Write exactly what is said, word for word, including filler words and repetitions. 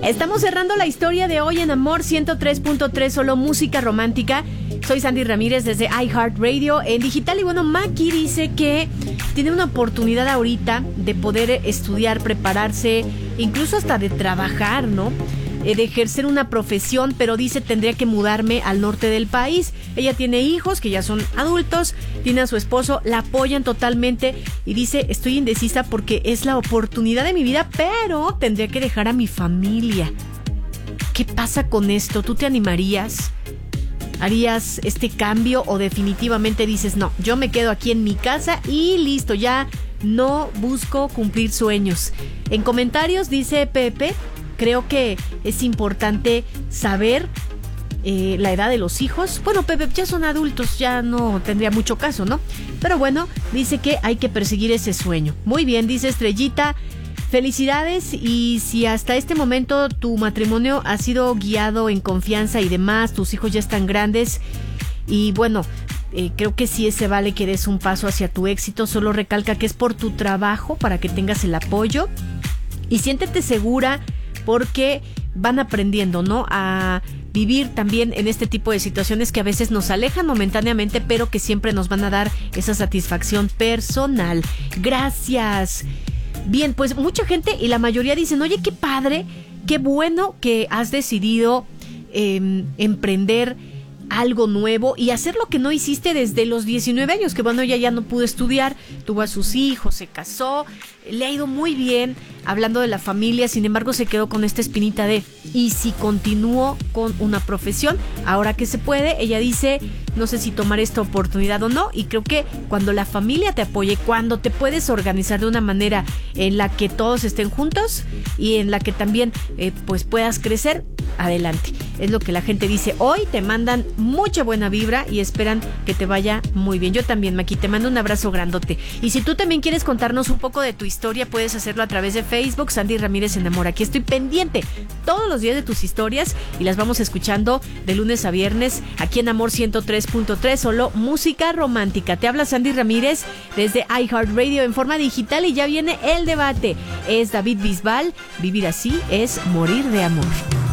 Estamos cerrando la historia de hoy en Amor ciento tres punto tres, solo música romántica. Soy Sandy Ramírez desde iHeartRadio en digital. Y bueno, Maki dice que tiene una oportunidad ahorita de poder estudiar, prepararse, incluso hasta de trabajar, ¿no? De ejercer una profesión, pero dice tendría que mudarme al norte del país. Ella tiene hijos que ya son adultos, tiene a su esposo, la apoyan totalmente y dice estoy indecisa porque es la oportunidad de mi vida, pero tendría que dejar a mi familia. ¿Qué pasa con esto? ¿Tú te animarías? ¿Harías este cambio o definitivamente dices no, yo me quedo aquí en mi casa y listo, ya no busco cumplir sueños? En comentarios dice Pepe, creo que es importante saber eh, la edad de los hijos. Bueno, Pepe, ya son adultos, ya no tendría mucho caso, ¿no? Pero bueno, dice que hay que perseguir ese sueño. Muy bien, dice Estrellita, felicidades, y si hasta este momento tu matrimonio ha sido guiado en confianza y demás, tus hijos ya están grandes y bueno, eh, creo que sí se vale que des un paso hacia tu éxito. Solo recalca que es por tu trabajo para que tengas el apoyo y siéntete segura, porque van aprendiendo, ¿no? A vivir también en este tipo de situaciones que a veces nos alejan momentáneamente, pero que siempre nos van a dar esa satisfacción personal. Gracias. Bien, pues mucha gente y la mayoría dicen, oye, qué padre, qué bueno que has decidido eh, emprender algo nuevo y hacer lo que no hiciste desde los diecinueve años, que bueno, ella ya no pudo estudiar, tuvo a sus hijos, se casó, le ha ido muy bien hablando de la familia, sin embargo se quedó con esta espinita de ¿y si continúo con una profesión? Ahora que se puede, ella dice, no sé si tomar esta oportunidad o no, y creo que cuando la familia te apoye, cuando te puedes organizar de una manera en la que todos estén juntos y en la que también eh, pues puedas crecer, adelante. Es lo que la gente dice. Hoy te mandan mucha buena vibra y esperan que te vaya muy bien. Yo también, Maki, te mando un abrazo grandote. Y si tú también quieres contarnos un poco de tu historia, puedes hacerlo a través de Facebook, Sandy Ramírez en Amor. Aquí estoy pendiente todos los días de tus historias y las vamos escuchando de lunes a viernes aquí en Amor ciento tres punto tres, solo música romántica. Te habla Sandy Ramírez desde iHeartRadio en forma digital y ya viene el debate. Es David Bisbal, vivir así es morir de amor.